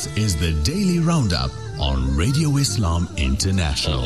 This is the Daily Roundup on Radio Islam International.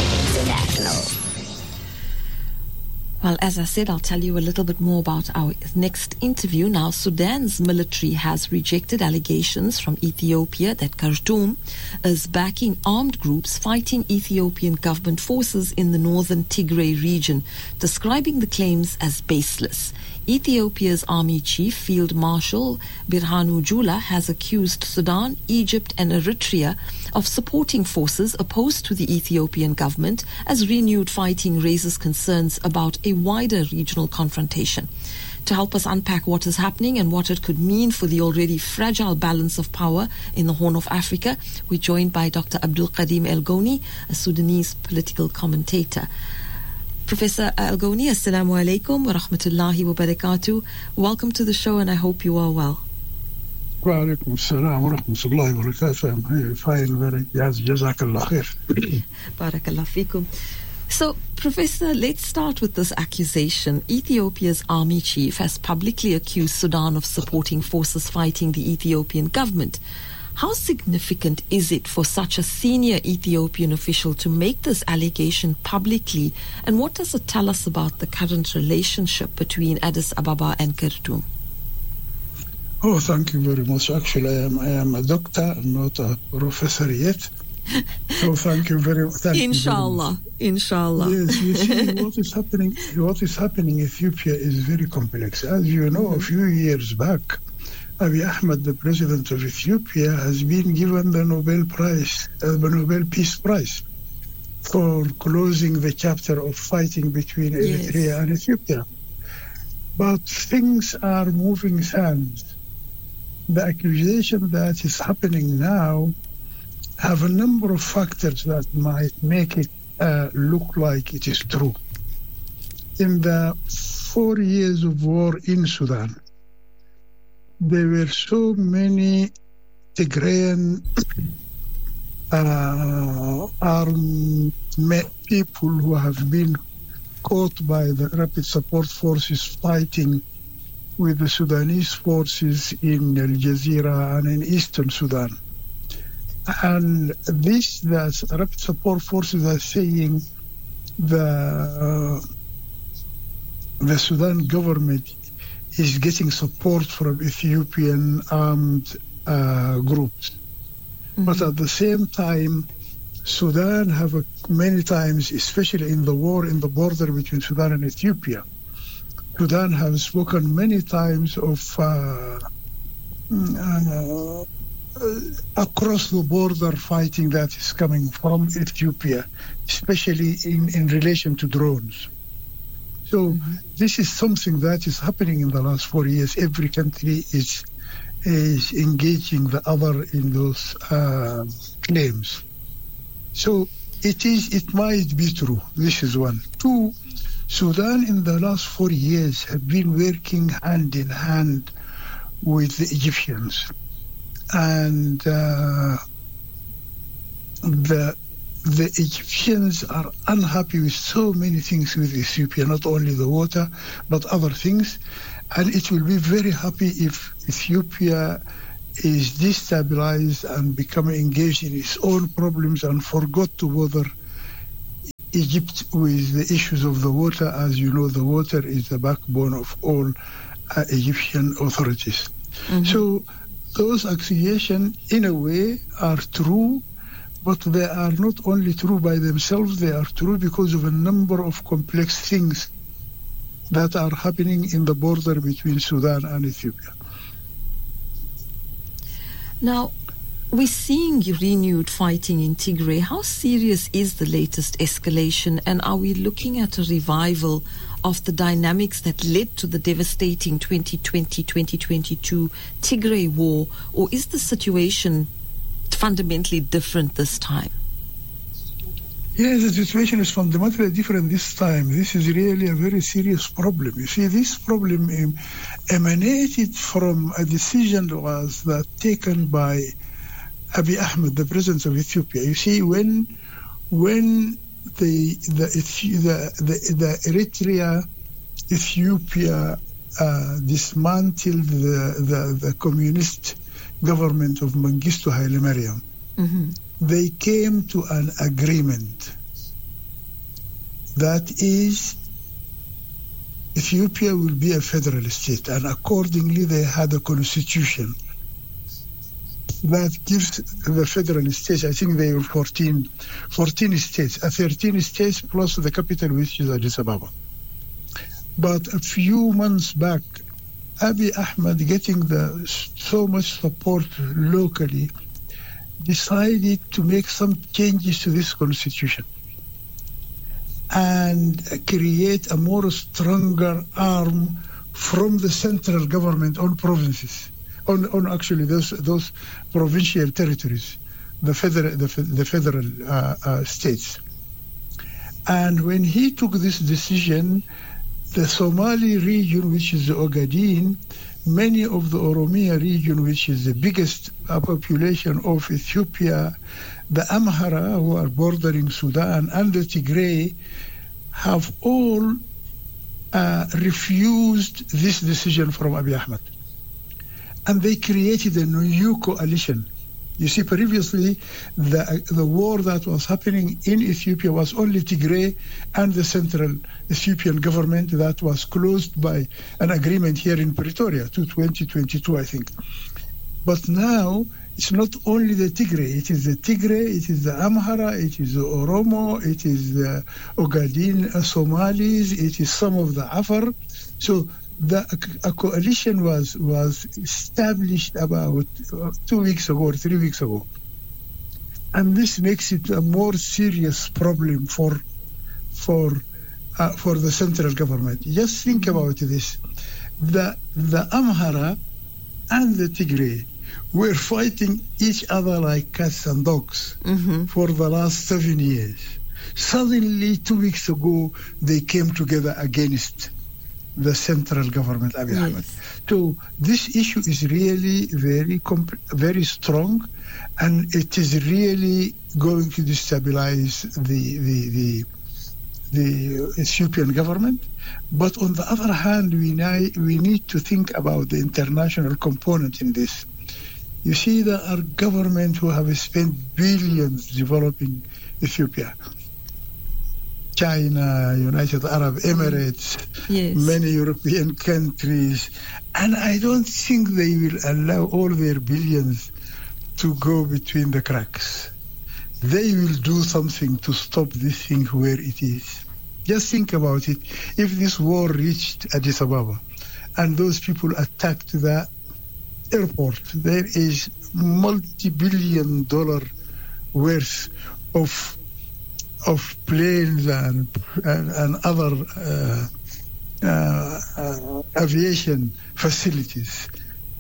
Well, as I said, I'll tell you a little bit more about our next interview. Now, Sudan's military has rejected allegations from Ethiopia that Khartoum is backing armed groups fighting Ethiopian government forces in the northern Tigray region, describing the claims as baseless. Ethiopia's army chief, Field Marshal Birhanu Jula, has accused Sudan, Egypt and Eritrea of supporting forces opposed to the Ethiopian government as renewed fighting raises concerns about a wider regional confrontation. To help us unpack what is happening and what it could mean for the already fragile balance of power in the Horn of Africa, we're joined by Dr. Abdul Qadim El Goni, a Sudanese political commentator. Professor Al Goni, assalamu alaikum wa rahmatullahi wa barakatuh. Welcome to the show and I hope you are well. Wa alaikum assalam wa rahmatullahi wa barakatuh. I'm fine, very jazakallah khair. Barakallah fikum. So, Professor, let's start with this accusation. Ethiopia's army chief has publicly accused Sudan of supporting forces fighting the Ethiopian government. How significant is it for such a senior Ethiopian official to make this allegation publicly? And what does it tell us about the current relationship between Addis Ababa and Khartoum? Oh, thank you very much. Actually, I am a doctor, not a professor yet. So thank you very much. Inshallah. Inshallah. Yes, you see, what is happening in Ethiopia is very complex. As you know, a few years back, Abiy Ahmed, the president of Ethiopia, has been given the Nobel Peace Prize for closing the chapter of fighting between Eritrea and Ethiopia. But things are moving fast. The accusation that is happening now have a number of factors that might make it look like it is true. In the 4 years of war in Sudan, there were so many Tigrayan armed people who have been caught by the Rapid Support Forces fighting with the Sudanese forces in Al Jazeera and in eastern Sudan. And this, that Rapid Support Forces are saying the Sudan government is getting support from Ethiopian armed groups. Mm-hmm. But at the same time, Sudan have many times, especially in the war in the border between Sudan and Ethiopia, Sudan have spoken many times of across the border fighting that is coming from Ethiopia, especially in relation to drones. So this is something that is happening in the last 4 years. Every country is engaging the other in those claims. So it might be true. This is one. Two, Sudan in the last 4 years have been working hand in hand with the Egyptians. And the Egyptians are unhappy with so many things with Ethiopia, not only the water, but other things. And it will be very happy if Ethiopia is destabilized and become engaged in its own problems and forgot to bother Egypt with the issues of the water. As you know, the water is the backbone of all Egyptian authorities. Mm-hmm. So those accusations, in a way, are true, but they are not only true by themselves, they are true because of a number of complex things that are happening in the border between Sudan and Ethiopia. Now, we're seeing renewed fighting in Tigray. How serious is the latest escalation, and are we looking at a revival of the dynamics that led to the devastating 2020-2022 Tigray war, or is the situation fundamentally different this time? Yes, the situation is fundamentally different this time. This is really a very serious problem. You see, this problem emanated from a decision that was taken by Abiy Ahmed, the president of Ethiopia. You see, when the Eritrea-Ethiopia dismantled the communist government of Mengistu Haile Mariam, they came to an agreement that is Ethiopia will be a federal state, and accordingly they had a constitution that gives the federal states, I think they were 14 states, 13 states plus the capital, which is Addis Ababa. But a few months back, Abiy Ahmed, getting so much support locally, decided to make some changes to this constitution and create a more stronger arm from the central government on provinces, on actually those provincial territories, the federal states. And when he took this decision, the Somali region, which is the Ogaden, many of the Oromia region, which is the biggest population of Ethiopia, the Amhara, who are bordering Sudan, and the Tigray, have all refused this decision from Abiy Ahmed. And they created a new coalition. You see, previously, the war that was happening in Ethiopia was only Tigray and the central Ethiopian government that was closed by an agreement here in Pretoria, 2022, I think. But now, it's not only the Tigray, it is the Tigray, it is the Amhara, it is the Oromo, it is the Ogaden Somalis, it is some of the Afar. So a coalition was established about 2 weeks ago or 3 weeks ago, and this makes it a more serious problem for the central government. Just think about this: the Amhara and the Tigray were fighting each other like cats and dogs for the last 7 years. Suddenly, 2 weeks ago, they came together against the central government, Abiy Ahmed. So this issue is really very strong, and it is really going to destabilize the Ethiopian government. But on the other hand, we need to think about the international component in this. You see, there are governments who have spent billions developing Ethiopia. China, United Arab Emirates, many European countries. And I don't think they will allow all their billions to go between the cracks. They will do something to stop this thing where it is. Just think about it. If this war reached Addis Ababa and those people attacked the airport, there is multi-billion-dollar worth of planes and other aviation facilities.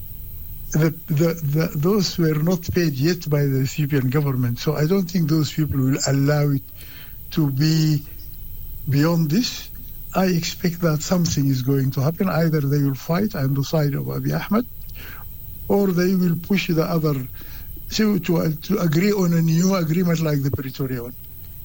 Those were not paid yet by the Ethiopian government. So I don't think those people will allow it to be beyond this. I expect that something is going to happen. Either they will fight on the side of Abiy Ahmed, or they will push the other to agree on a new agreement like the Pretoria one.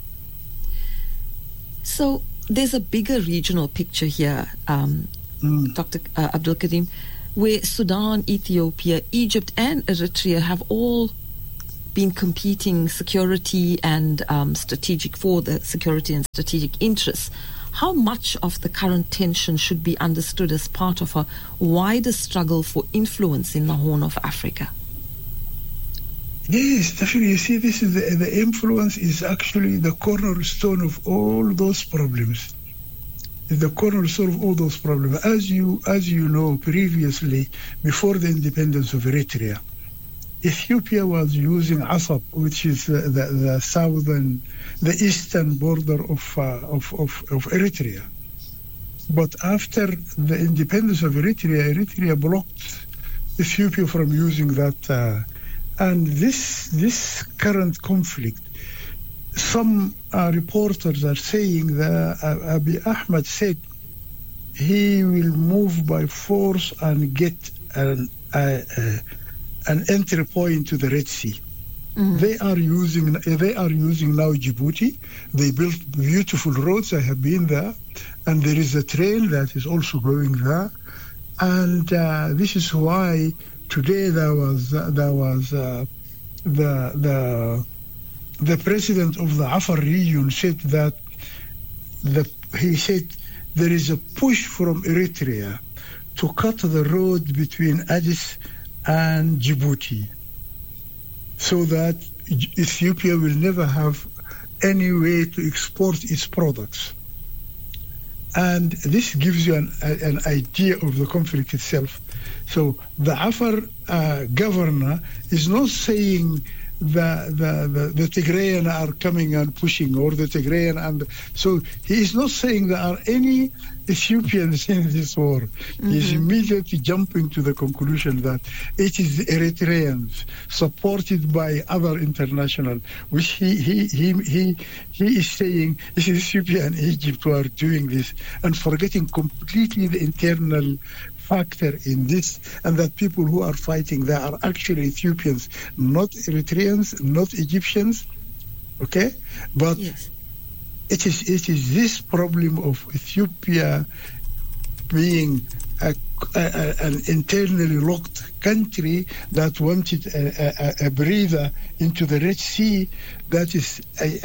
So there's a bigger regional picture here, Dr. Abdul Karim, where Sudan, Ethiopia, Egypt and Eritrea have all been competing security and strategic for the security and strategic interests. How much of the current tension should be understood as part of a wider struggle for influence in the Horn of Africa? Yes, definitely. You see, this is the influence is actually the cornerstone of all those problems. It's the cornerstone of all those problems. As you know, previously, before the independence of Eritrea, Ethiopia was using Assab, which is the eastern border of Eritrea. But after the independence of Eritrea blocked Ethiopia from using that. And this current conflict, some reporters are saying that Abiy Ahmed said he will move by force and get an entry point to the Red Sea. They are using now Djibouti. They built beautiful roads. I have been there, and there is a train that is also going there. And this is why today there was the president of the Afar region said that he said there is a push from Eritrea to cut the road between Addis and Djibouti, so that Ethiopia will never have any way to export its products. And this gives you an idea of the conflict itself. So the Afar governor is not saying the Tigrayan are coming and pushing, or the Tigrayan, and so he is not saying there are any Ethiopians in this war. Mm-hmm. He is immediately jumping to the conclusion that it is the Eritreans supported by other international, which he is saying it is Ethiopia and Egypt who are doing this, and forgetting completely the internal factor in this, and that people who are fighting, they are actually Ethiopians, not Eritreans, not Egyptians, okay? But yes, it is this problem of Ethiopia being an internally locked country that wanted a breather into the Red Sea that is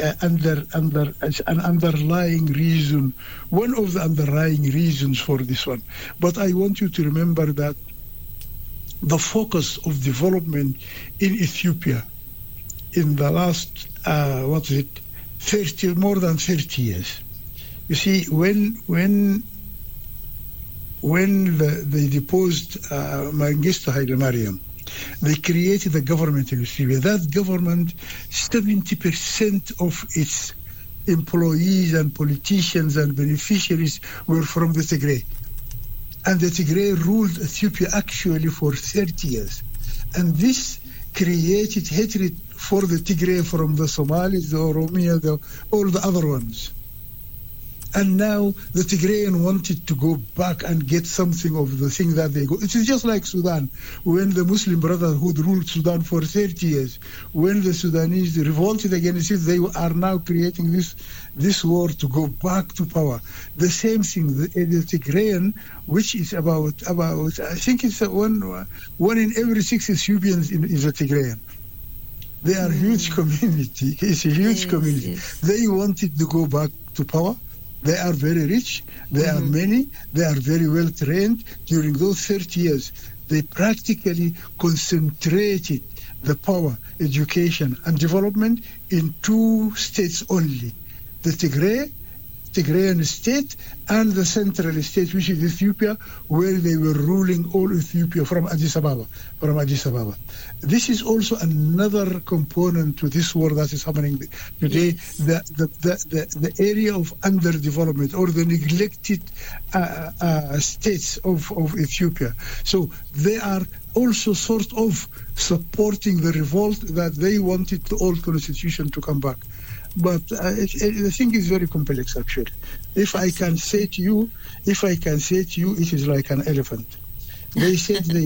an underlying reason, one of the underlying reasons for this one. But I want you to remember that the focus of development in Ethiopia in the last, more than 30 years. You see, when they deposed Mengistu Haile Mariam, they created a government in Ethiopia. That government, 70% of its employees and politicians and beneficiaries were from the Tigray. And the Tigray ruled Ethiopia actually for 30 years. And this created hatred for the Tigray from the Somalis, the Oromia, all the other ones. And now the Tigrayan wanted to go back and get something of the thing that they got. It is just like Sudan, when the Muslim Brotherhood ruled Sudan for 30 years. When the Sudanese revolted against it, they are now creating this war to go back to power. The same thing, the Tigrayan, which is about I think it's one in every 6 Ethiopians is a Tigrayan. They are a huge community. It's a huge community. Yes. They wanted to go back to power. They are very rich, they are many, they are very well trained. During those 30 years, they practically concentrated the power, education, and development in 2 states only. The Tigrayan state and the central state, which is Ethiopia, where they were ruling all Ethiopia from Addis Ababa. This is also another component to this war that is happening today. Yes. The area of underdevelopment or the neglected states of Ethiopia. So they are also sort of supporting the revolt that they wanted the old constitution to come back. But the thing is very complex, actually. If I can say to you, it is like an elephant. They said they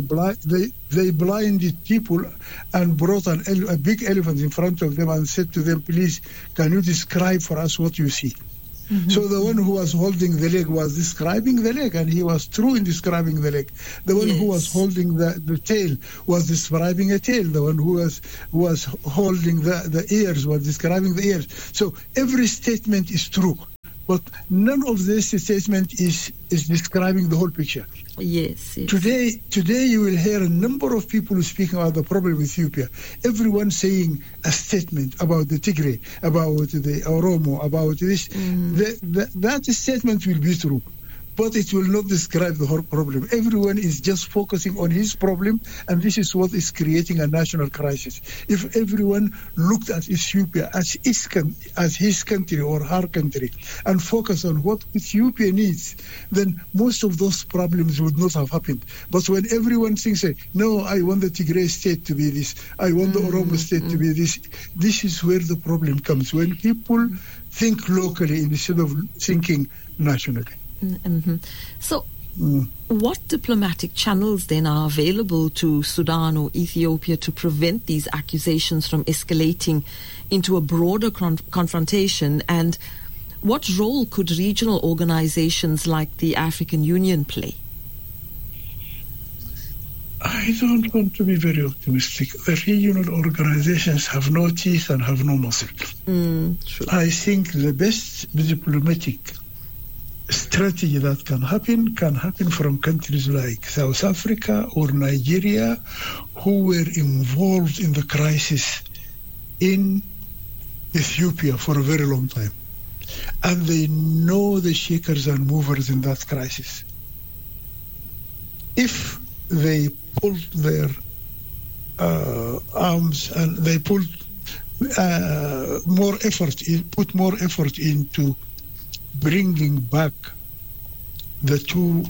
blinded people and brought a big elephant in front of them and said to them, please, can you describe for us what you see? Mm-hmm. So the one who was holding the leg was describing the leg, and he was true in describing the leg. The one who was holding the tail was describing a tail. The one who was holding the ears was describing the ears. So every statement is true, but none of this statement is describing the whole picture. Yes. Today you will hear a number of people speaking about the problem with Ethiopia. Everyone saying a statement about the Tigray, about the Oromo, about this. That statement will be true, but it will not describe the whole problem. Everyone is just focusing on his problem, and this is what is creating a national crisis. If everyone looked at Ethiopia as his country or her country and focus on what Ethiopia needs, then most of those problems would not have happened. But when everyone thinks, no, I want the Tigray state to be this, I want the Oromo state to be this, this is where the problem comes, when people think locally instead of thinking nationally. Mm-hmm. So what diplomatic channels then are available to Sudan or Ethiopia to prevent these accusations from escalating into a broader confrontation, and what role could regional organizations like the African Union play? I don't want to be very optimistic. The regional organizations have no teeth and have no muscle. True. I think the best diplomatic strategy that can happen from countries like South Africa or Nigeria, who were involved in the crisis in Ethiopia for a very long time. And they know the shakers and movers in that crisis. If they pulled their arms and they pulled put more effort into bringing back the two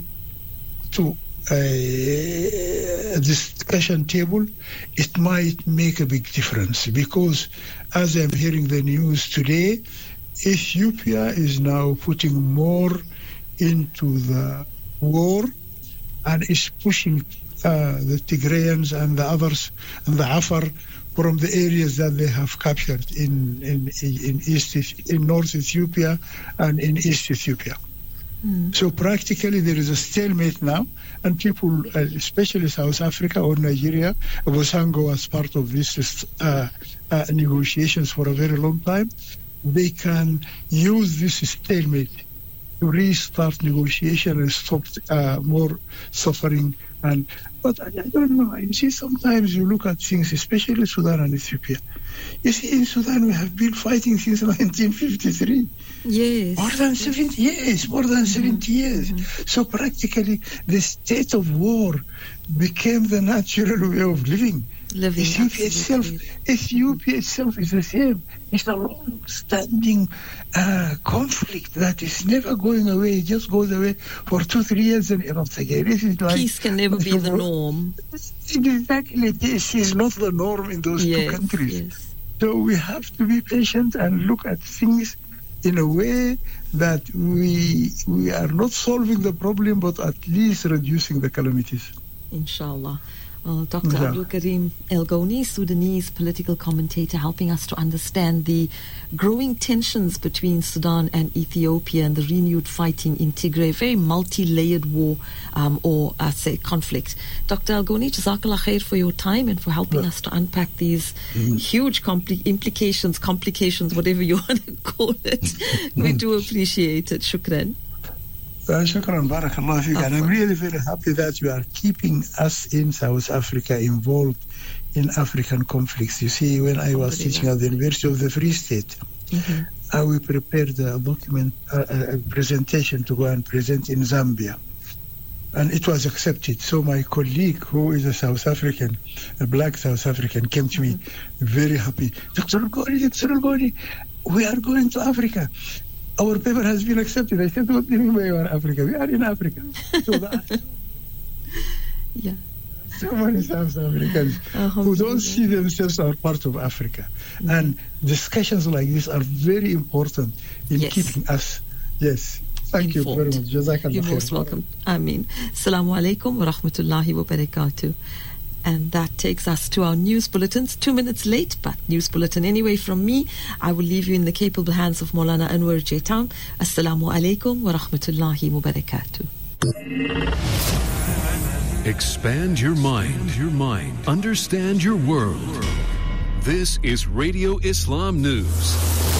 discussion table, it might make a big difference, because as I'm hearing the news today, Ethiopia is now putting more into the war and is pushing the Tigrayans and the others and the Afar from the areas that they have captured in North Ethiopia and in East Ethiopia. So practically there is a stalemate now, and people, especially South Africa or Nigeria, Obasanjo was part of these negotiations for a very long time. They can use this stalemate to restart negotiation and stop more suffering. But I don't know. You see, sometimes you look at things, especially Sudan and Ethiopia. You see, in Sudan we have been fighting since 1953. Yes. More than 70 years. So practically the state of war became the natural way of living. Ethiopia itself is the same. It's a long-standing conflict that is never going away. It just goes away for 2-3 years and erupts again. This is like, peace can never be the norm. Exactly. This is not the norm in those two countries. Yes. So we have to be patient and look at things in a way that we are not solving the problem, but at least reducing the calamities. Inshallah. Dr. Abdul Karim El-Gouni, Sudanese political commentator, helping us to understand the growing tensions between Sudan and Ethiopia and the renewed fighting in Tigray, a very multi-layered war or conflict. Dr. El-Gouni, Jazakallah khair for your time and for helping us to unpack these huge complications, whatever you want to call it. We do appreciate it. Shukran. Shukran, barakallah fiqh. And I'm really very happy that you are keeping us in South Africa involved in African conflicts. You see, when I was teaching at the University of the Free State, we prepared a document, a presentation to go and present in Zambia. And it was accepted. So my colleague, who is a South African, a black South African, came to me very happy. Dr. El-Gouni, we are going to Africa. Our paper has been accepted. I said, what do you mean by you are Africa? We are in Africa. So so many South Africans who don't see themselves as part of Africa. And discussions like this are very important in keeping us, Thank you very much. Jazakallah. You're most welcome. Ameen. Assalamu alaikum wa rahmatullahi wa barakatuh. And that takes us to our news bulletins. 2 minutes late, but news bulletin anyway from me. I will leave you in the capable hands of Maulana Anwar Jaitan. Assalamu alaikum wa rahmatullahi wa barakatuh. Expand your mind. Understand your world. This is Radio Islam News.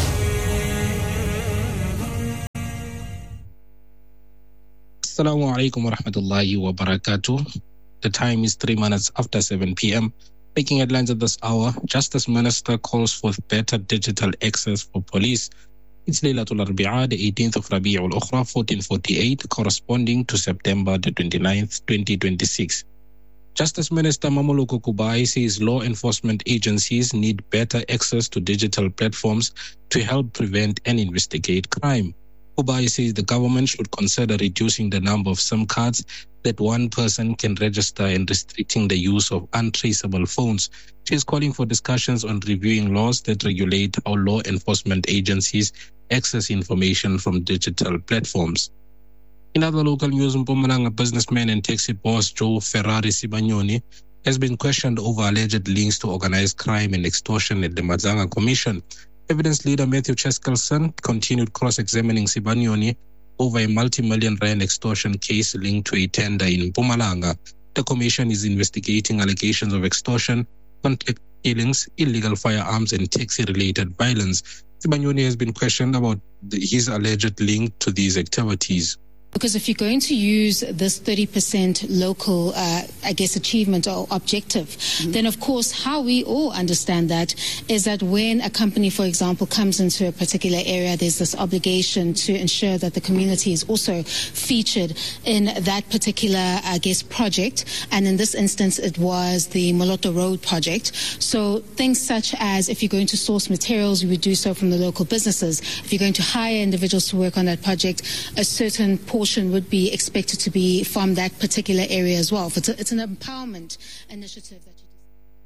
Assalamu alaikum wa rahmatullahi wa barakatuh. The time is 3 minutes after 7 p.m. Making headlines at this hour, Justice Minister calls for better digital access for police. It's Laylatul Arbi'a, the 18th of Rabi'ul Ukhra, 1448, corresponding to September the 29th, 2026. Justice Minister Mamuluko Kubai says law enforcement agencies need better access to digital platforms to help prevent and investigate crime. Kubai says the government should consider reducing the number of SIM cards that one person can register and restricting the use of untraceable phones. She is calling for discussions on reviewing laws that regulate how law enforcement agencies access information from digital platforms. In other local news, Mpumalanga businessman and taxi boss Joe Ferrari Sibanyoni has been questioned over alleged links to organized crime and extortion at the Mazanga Commission. Evidence leader Matthew Cheskelson continued cross-examining Sibanyoni over a multi-million rand extortion case linked to a tender in Mpumalanga. The commission is investigating allegations of extortion, contact killings, illegal firearms, and taxi-related violence. Sibanyoni has been questioned about his alleged link to these activities. Because if you're going to use this 30% local, achievement or objective, then of course how we all understand that is that when a company, for example, comes into a particular area, there's this obligation to ensure that the community is also featured in that particular, project. And in this instance, it was the Moloto Road project. So things such as if you're going to source materials, you would do so from the local businesses. If you're going to hire individuals to work on that project, a certain portion would be expected to be from that particular area as well. It's an empowerment initiative that you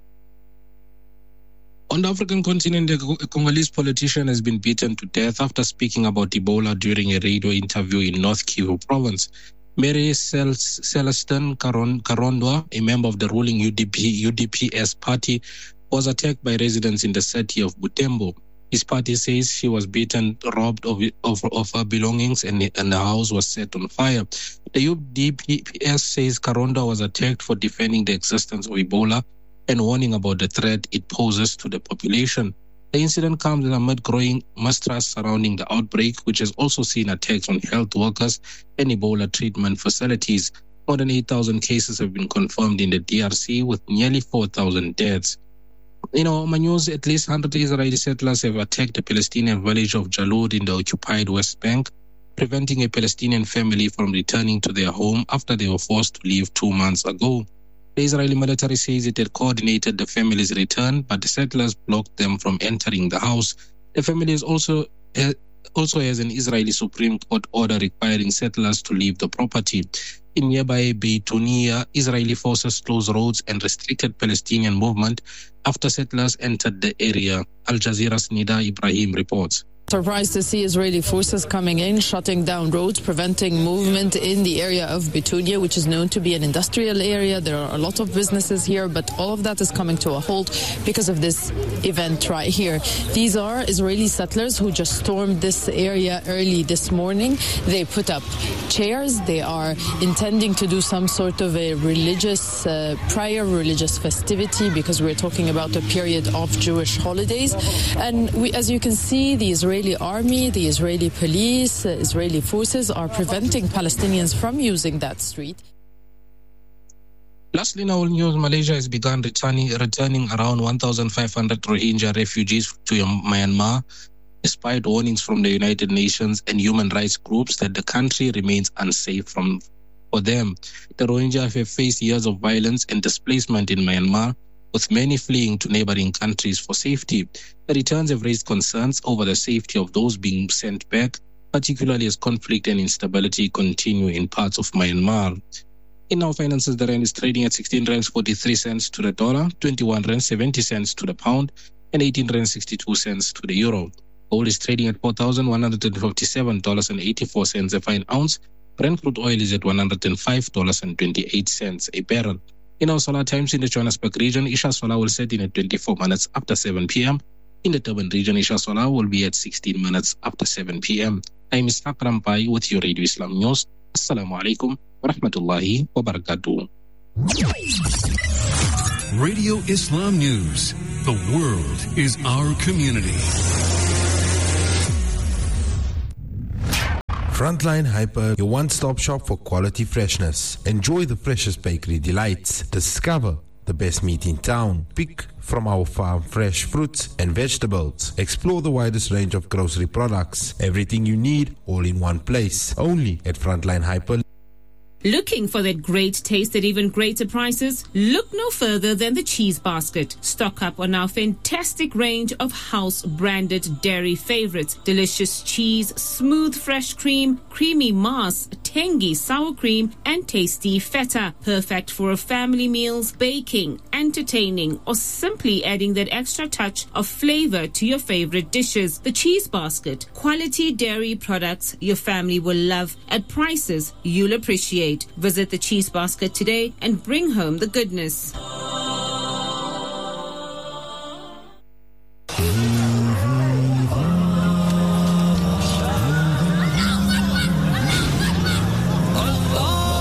On the African continent, a Congolese politician has been beaten to death after speaking about Ebola during a radio interview in North Kivu province. Mary Celestin Karondwa, a member of the ruling UDPS party, was attacked by residents in the city of Butembo. His party says she was beaten, robbed of her belongings, and the house was set on fire. The UDPS says Karonda was attacked for defending the existence of Ebola and warning about the threat it poses to the population. The incident comes amid growing mistrust surrounding the outbreak, which has also seen attacks on health workers and Ebola treatment facilities. More than 8,000 cases have been confirmed in the DRC, with nearly 4,000 deaths. News, at least 100 Israeli settlers have attacked the Palestinian village of Jalud in the occupied West Bank, preventing a Palestinian family from returning to their home after they were forced to leave 2 months ago. The Israeli military says it had coordinated the family's return, but the settlers blocked them from entering the house. The family also has an Israeli Supreme Court order requiring settlers to leave the property. In nearby Beitunia, Israeli forces closed roads and restricted Palestinian movement after settlers entered the area. Al Jazeera's Nida Ibrahim reports. Surprised to see Israeli forces coming in, shutting down roads, preventing movement in the area of Beitunia, which is known to be an industrial area. There are a lot of businesses here, but all of that is coming to a halt because of this event right here. These are Israeli settlers who just stormed this area early this morning. They put up chairs. They are intending to do some sort of a prior religious festivity, because we're talking about a period of Jewish holidays. And as you can see, the Israeli army, the Israeli police, Israeli forces are preventing Palestinians from using that street. Lastly, in our news, Malaysia has begun returning around 1,500 Rohingya refugees to Myanmar, despite warnings from the United Nations and human rights groups that the country remains unsafe for them. The Rohingya have faced years of violence and displacement in Myanmar, with many fleeing to neighboring countries for safety. The returns have raised concerns over the safety of those being sent back, particularly as conflict and instability continue in parts of Myanmar. In our finances, the rand is trading at 16 rands 43 cents to the dollar, 21 rands 70 cents to the pound, and 18 rands 62 cents to the euro. Gold is trading at $4,157.84 a fine ounce. Brent crude oil is at $105.28 a barrel. In our solar times in the Johannesburg region, Isha Solar will set in at 24 minutes after 7 p.m. In the Durban region, Isha Solar will be at 16 minutes after 7 p.m. I'm Ishaq Rampai with your Radio Islam News. Assalamu alaikum wa rahmatullahi wa barakatuh. Radio Islam News. The world is our community. Frontline Hyper, your one-stop shop for quality freshness. Enjoy the freshest bakery delights. Discover the best meat in town. Pick from our farm fresh fruits and vegetables. Explore the widest range of grocery products. Everything you need, all in one place. Only at Frontline Hyper. Looking for that great taste at even greater prices? Look no further than the Cheese Basket. Stock up on our fantastic range of house-branded dairy favorites. Delicious cheese, smooth fresh cream, creamy mas, tangy sour cream, and tasty feta. Perfect for family meals, baking, entertaining, or simply adding that extra touch of flavor to your favorite dishes. The Cheese Basket. Quality dairy products your family will love at prices you'll appreciate. Visit the Cheese Basket today and bring home the goodness.